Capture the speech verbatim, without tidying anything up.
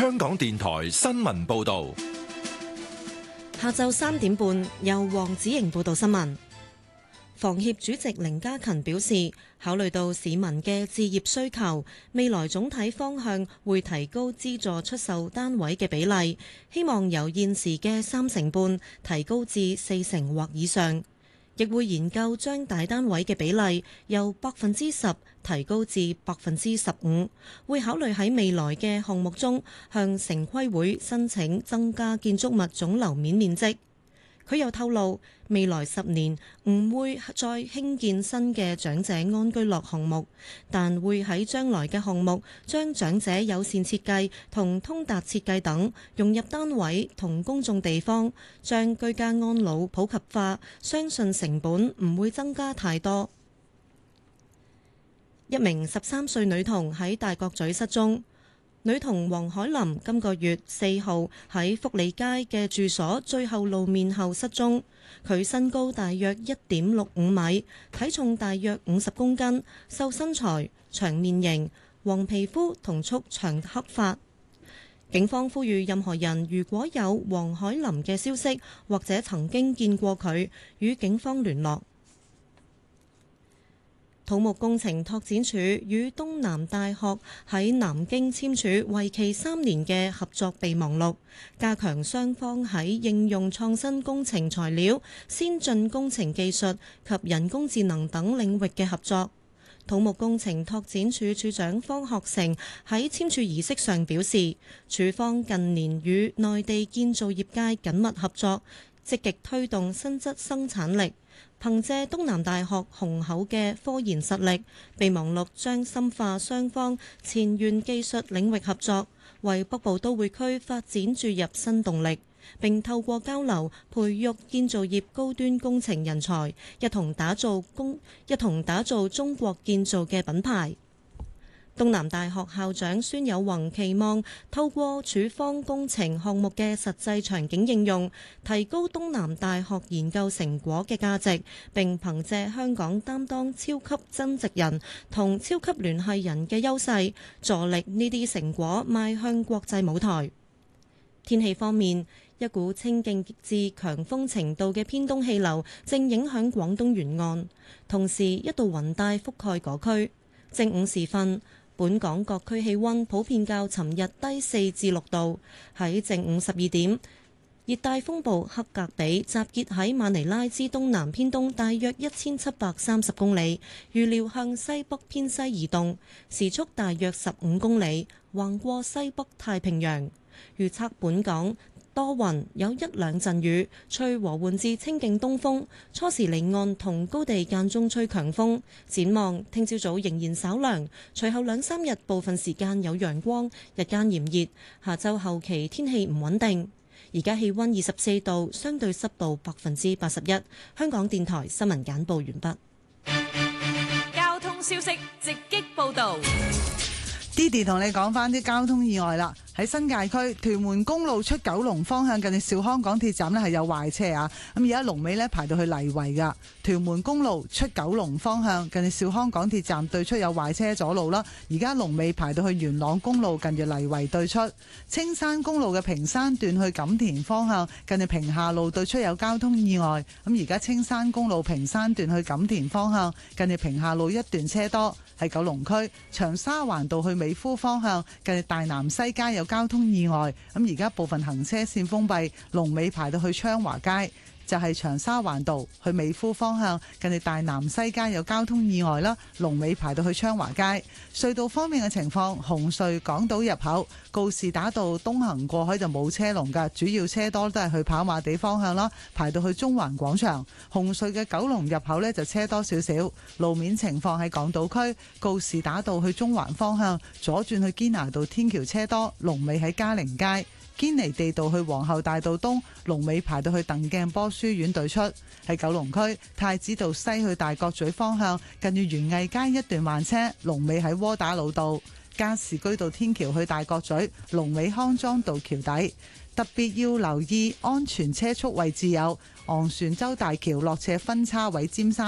香港電台新聞報道。 下晝三點半，由黃子瑩報道新聞。房協主席凌家勤表示，考慮到市民嘅置業需求，未來總體方向會提高資助出售單位嘅比例，希望由現時嘅三成半提高至四成或以上，亦會研究將大單位嘅比例由百分之十提高至百分之十五，會考慮喺未來嘅項目中向城規會申請增加建築物總樓面面積。佢又透露，未來十年唔會再興建新嘅長者安居樂項目，但會喺將來嘅項目將長者友善設計同通達設計等融入單位同公眾地方，將居家安老普及化，相信成本唔會增加太多。一名十三歲女童喺大角咀失蹤。女童黃海琳今個月四號喺福利街嘅住所最後露面後失蹤。佢身高大約一點六五米，體重大約五十公斤，瘦身材，長面型，黃皮膚同束長黑髮。警方呼籲任何人如果有黃海琳嘅消息或者曾經見過佢，與警方聯絡。土木工程拓展署與東南大學喺南京簽署為期三年嘅合作備忘錄，加強雙方喺應用創新工程材料、先進工程技術及人工智能等領域嘅合作。土木工程拓展署署長方學成喺簽署儀式上表示，署方近年與內地建造業界緊密合作，積極推動新質生產力。憑借東南大學雄厚嘅科研實力，備忘錄將深化雙方前沿技術領域合作，為北部都會區發展注入新動力，並透過交流培育建造業高端工程人才，一同打造工一同打造中國建造嘅品牌。東南大學校長孫有宏期望透過處方工程項目嘅實際場景應用，提高東南大學研究成果嘅價值，並憑借香港擔當超級增值人同超級聯繫人嘅優勢，助力呢啲成果邁向國際舞台。天氣方面，一股清勁至強風程度嘅偏東氣流正影響廣東沿岸，同時一道雲帶覆蓋嗰區。正午時分，本港各區氣溫普遍較尋日低四至六度。喺正午十二點，熱帶風暴克格比集結喺馬尼拉之東南偏東大約一千七百三十公里，預料向西北偏西移動，時速大約十五公里，橫過西北太平洋。預測本港多雲，有一兩陣雨，吹和緩至清勁東風，初時離岸同高地間中吹強風。展望聽朝早仍然稍涼，隨後兩三日部分時間有陽光，日間炎熱。下週後期天氣唔穩定。而家氣溫二十四度，相對濕度百分之八十一。香港電台新聞簡報完畢。 交通消息直擊報導。 Didi 同你講返啲交通意外啦。喺新界區屯門公路出九龍方向近住兆康港鐵站呢係有壞車啊！咁而家龍尾呢排到去泥圍噶。屯門公路出九龍方向近住兆康港鐵站對出有壞車阻路啦。而家龍尾排到去元朗公路近住泥圍對出。青山公路嘅屏山段去錦田方向近住屏廈路對出有交通意外。咁而家青山公路屏山段去錦田方向近住屏廈路一段車多。喺九龍區長沙灣道去美孚方向近住大南西街有交通意外，咁而家部分行車線封閉，龍尾排到去昌華街。就係長沙灣道去美孚方向近住大南西街有交通意外啦，龍尾排到去昌華街。隧道方面嘅情況，紅隧港島入口告士打道東行過海就冇車龍㗎，主要車多都係去跑馬地方向啦，排到去中環廣場。紅隧嘅九龍入口呢就車多少少。路面情況喺港島區告士打道去中環方向左轉去堅拿道天橋車多，龍尾喺嘉陵街。堅尼地道去皇后大道東，龍尾排到去鄧鏡波書院對出。喺九龍區太子道西去大角咀方向近住園藝街一段慢車，龍尾喺窩打老道。加士居道天橋去大角咀，龍尾康莊道橋底。特別要留意安全車速位置有昂船洲大橋落斜分叉位尖山。